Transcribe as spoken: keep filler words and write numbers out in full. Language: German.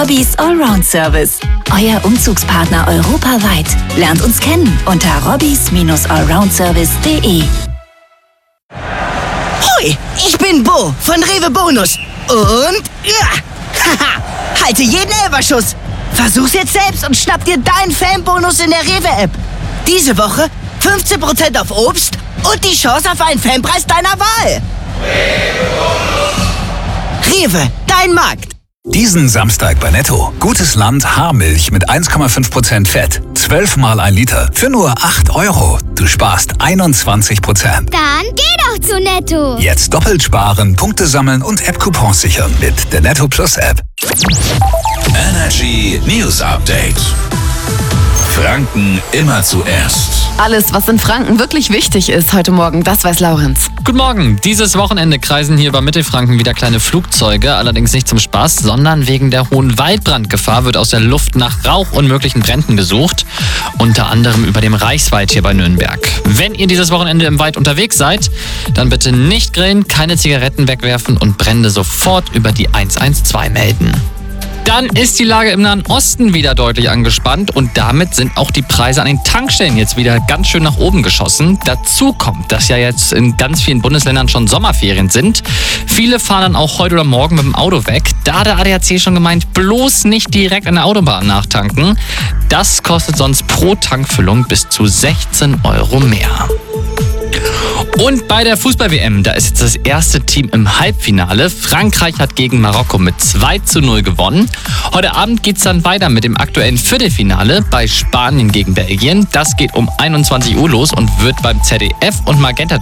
Robbys Allround Service. Euer Umzugspartner europaweit. Lernt uns kennen unter robbys allround service punkt de. Hoi, ich bin Bo von Rewe Bonus. Und ja, haha, halte jeden Elferschuss. Versuch's jetzt selbst und schnapp dir deinen Fanbonus in der Rewe-App. Diese Woche fünfzehn Prozent auf Obst und die Chance auf einen Fanpreis deiner Wahl. Rewe, dein Markt. Diesen Samstag bei Netto. Gutes Land Haarmilch mit eins Komma fünf Prozent Fett. zwölf Mal ein Liter für nur acht Euro. Du sparst einundzwanzig Prozent. Dann geh doch zu Netto. Jetzt doppelt sparen, Punkte sammeln und App-Coupons sichern mit der Netto Plus App. Energy News Update. Franken immer zuerst. Alles, was in Franken wirklich wichtig ist heute Morgen, das weiß Laurenz. Guten Morgen. Dieses Wochenende kreisen hier über Mittelfranken wieder kleine Flugzeuge, allerdings nicht zum Spaß, sondern wegen der hohen Waldbrandgefahr wird aus der Luft nach Rauch und möglichen Bränden gesucht, unter anderem über dem Reichswald hier bei Nürnberg. Wenn ihr dieses Wochenende im Wald unterwegs seid, dann bitte nicht grillen, keine Zigaretten wegwerfen und Brände sofort über die eins eins zwei melden. Dann ist die Lage im Nahen Osten wieder deutlich angespannt und damit sind auch die Preise an den Tankstellen jetzt wieder ganz schön nach oben geschossen. Dazu kommt, dass ja jetzt in ganz vielen Bundesländern schon Sommerferien sind. Viele fahren dann auch heute oder morgen mit dem Auto weg. Da hat der A D A C schon gemeint, bloß nicht direkt an der Autobahn nachtanken. Das kostet sonst pro Tankfüllung bis zu sechzehn Euro mehr. Und bei der Fußball-W M, da ist jetzt das erste Team im Halbfinale. Frankreich hat gegen Marokko mit zwei zu null gewonnen. Heute Abend geht's dann weiter mit dem aktuellen Viertelfinale bei Spanien gegen Belgien. Das geht um einundzwanzig Uhr los und wird beim Z D F und Magenta